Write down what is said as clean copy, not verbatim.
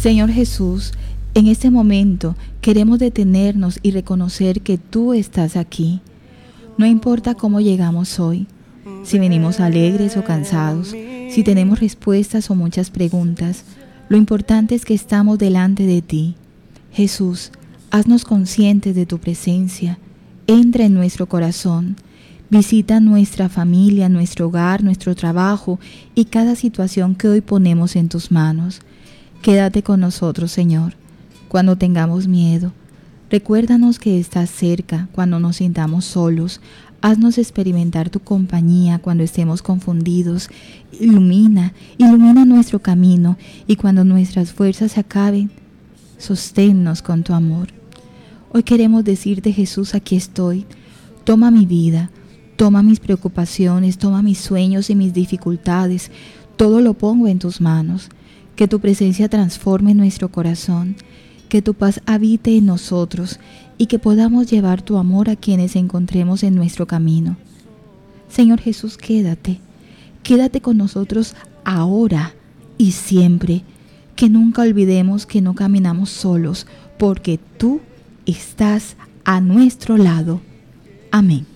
Señor Jesús, en este momento queremos detenernos y reconocer que tú estás aquí. No importa cómo llegamos hoy, si venimos alegres o cansados, si tenemos respuestas o muchas preguntas, lo importante es que estamos delante de ti. Jesús, haznos conscientes de tu presencia. Entra en nuestro corazón. Visita nuestra familia, nuestro hogar, nuestro trabajo y cada situación que hoy ponemos en tus manos. Quédate con nosotros, Señor, cuando tengamos miedo. Recuérdanos que estás cerca cuando nos sintamos solos. Haznos experimentar tu compañía cuando estemos confundidos. Ilumina nuestro camino y cuando nuestras fuerzas se acaben, sosténnos con tu amor. Hoy queremos decirte, Jesús, aquí estoy. Toma mi vida, toma mis preocupaciones, toma mis sueños y mis dificultades. Todo lo pongo en tus manos. Que tu presencia transforme nuestro corazón, que tu paz habite en nosotros y que podamos llevar tu amor a quienes encontremos en nuestro camino. Señor Jesús, quédate con nosotros ahora y siempre. Que nunca olvidemos que no caminamos solos, porque tú estás a nuestro lado. Amén.